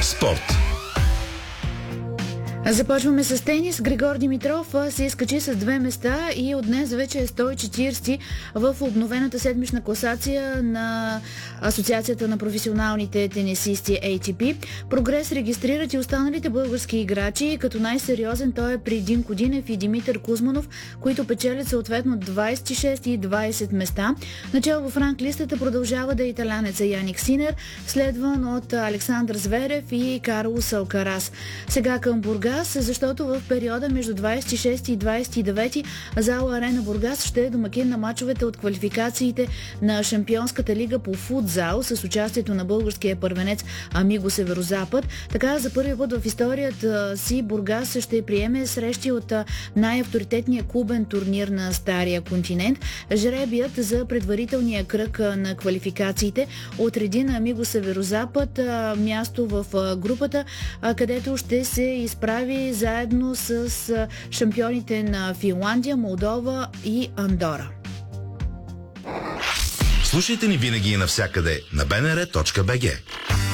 Спорт. Започваме с тенис. Григор Димитров се изкачи с 2 места и от днес вече е 140 в обновената седмична класация на Асоциацията на професионалните тенисисти ATP. Прогрес регистрират и останалите български играчи, като най-сериозен той е при Динко Динев и Димитър Кузманов, които печелят съответно 26 и 20 места. Начало в ранглистата продължава да е италянеца Яник Синер, следван от Александър Зверев и Карлос Алкарас. Сега към Бургас, защото в периода между 26 и 29 зала Арена Бургас ще е домакин на мачовете от квалификациите на Шампионската лига по футзал с участието на българския първенец Амиго Северозапад. Така за първи път в историята си Бургас ще приеме срещи от най-авторитетния клубен турнир на Стария континент. Жребият за предварителния кръг на квалификациите отреди на Амиго Северозапад място в групата, където ще се изправи заедно с шампионите на Финландия, Молдова и Андора. Слушайте ни винаги и навсякъде на bnr.bg.